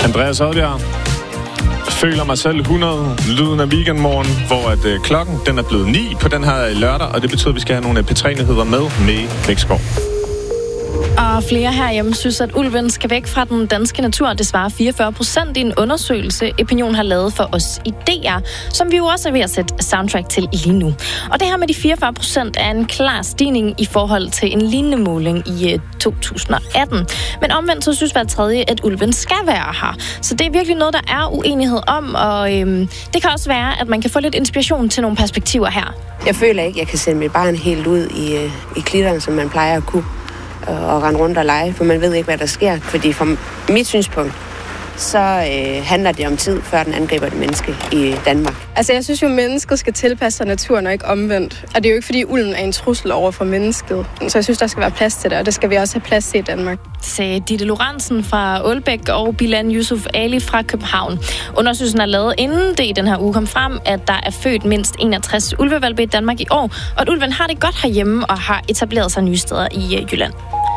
Andreas Oddbjerg. Føler mig selv 100, lyden af weekendmorgen, hvor at klokken den er blevet 9 på den her lørdag, og det betyder, at vi skal have nogle P3-nyheder med Bækskov. Og flere herhjemme synes, at ulven skal væk fra den danske natur. Det svarer 44% i en undersøgelse, Opinion har lavet for os i DR, som vi jo også er ved at sætte soundtrack til lige nu. Og det her med de 44% er en klar stigning i forhold til en lignende måling i 2018. Men omvendt så synes hver tredje, at ulven skal være her. Så det er virkelig noget, der er uenighed om, og det kan også være, at man kan få lidt inspiration til nogle perspektiver her. Jeg føler ikke, at jeg kan sende mit barn helt ud i klitterne, som man plejer at kunne. Og rende rundt og lege, for man ved ikke, hvad der sker. Fordi fra mit synspunkt, så handler det om tid, før den angriber et menneske i Danmark. Altså, jeg synes jo, at mennesket skal tilpasse sig naturen og ikke omvendt. Og det er jo ikke, fordi ulven er en trussel over for mennesket. Så jeg synes, der skal være plads til det, og det skal vi også have plads til i Danmark. Sagde Ditte Lorentzen fra Aalbæk og Bilal Yusuf Ali fra København. Undersøgelsen er lavet, inden det i den her uge kom frem, at der er født mindst 61 ulvehvalpe i Danmark i år, og at ulven har det godt herhjemme og har etableret sig nye steder i Jylland.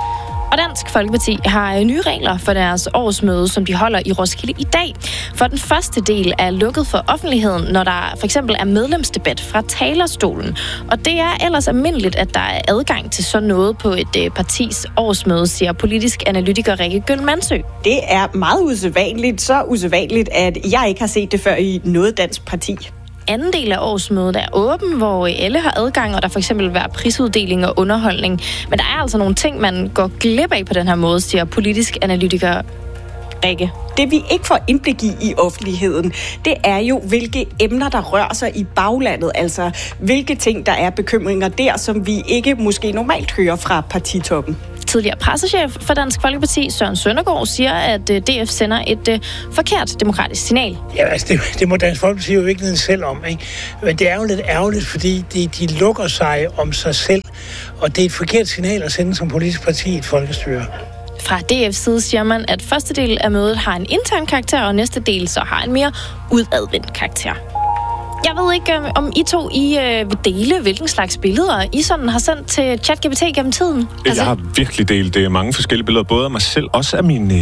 Og Dansk Folkeparti har nye regler for deres årsmøde, som de holder i Roskilde i dag. For den første del er lukket for offentligheden, når der for eksempel er medlemsdebat fra talerstolen. Og det er ellers almindeligt, at der er adgang til sådan noget på et partis årsmøde, siger politisk analytiker Rikke Gøll-Mansø. Det er meget usædvanligt, så usædvanligt, at jeg ikke har set det før i noget dansk parti. Anden del af årsmødet er åben, hvor alle har adgang, og der for eksempel vil være prisuddeling og underholdning. Men der er altså nogle ting, man går glip af på den her måde, siger politisk analytiker Rikke. Det vi ikke får indblik i offentligheden, det er jo, hvilke emner, der rører sig i baglandet. Altså, hvilke ting, der er bekymringer der, som vi ikke måske normalt hører fra partitoppen. Tidligere pressechef for Dansk Folkeparti, Søren Søndergaard, siger, at DF sender et forkert demokratisk signal. Ja, altså det må Dansk Folkeparti jo ikke selv om, ikke? Men det er jo lidt ærgerligt, fordi de lukker sig om sig selv, og det er et forkert signal at sende som politisk parti i et folkestyre. Fra DF's side siger man, at første del af mødet har en intern karakter, og næste del så har en mere udadvendt karakter. Jeg ved ikke, om I to vil dele, hvilken slags billeder I sådan har sendt til ChatGPT gennem tiden. Jeg har virkelig delt mange forskellige billeder, både af mig selv, også af min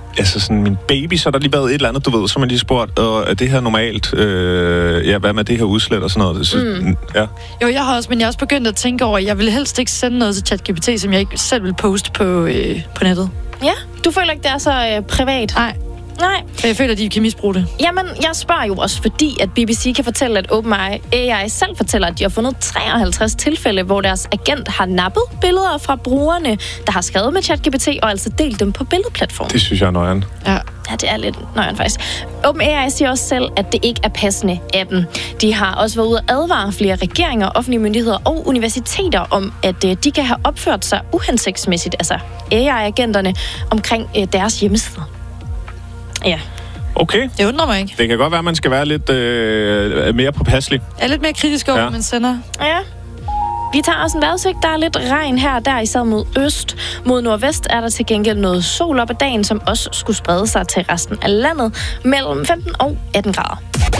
baby, så der lige været et eller andet, du ved, så man lige spurgt, er det her normalt? Hvad med det her udslæt og sådan noget? Så, ja. Jo, jeg har også, men jeg har også begyndt at tænke over, at jeg vil helst ikke sende noget til ChatGPT, som jeg ikke selv vil poste på nettet. Ja, du føler ikke, det er så privat? Nej. Jeg føler, at de kan misbruge det. Jamen, jeg spørger jo også, fordi at BBC kan fortælle, at OpenAI selv fortæller, at de har fundet 53 tilfælde, hvor deres agent har nappet billeder fra brugerne, der har skrevet med ChatGPT, og altså delt dem på billedplatformen. Det synes jeg er nøjeren. Ja, det er lidt nøjeren faktisk. OpenAI siger også selv, at det ikke er passende af dem. De har også været ude at advare flere regeringer, offentlige myndigheder og universiteter om, at de kan have opført sig uhensigtsmæssigt, altså AI-agenterne, omkring deres hjemmesider. Ja. Okay. Det undrer mig ikke. Det kan godt være, at man skal være lidt mere påpasselig. Jeg er lidt mere kritisk over, hvad man sender. Ja. Vi tager også en vejrudsigt. Der er lidt regn her og der, især mod øst. Mod nordvest er der til gengæld noget sol op ad dagen, som også skulle sprede sig til resten af landet mellem 15 og 18 grader.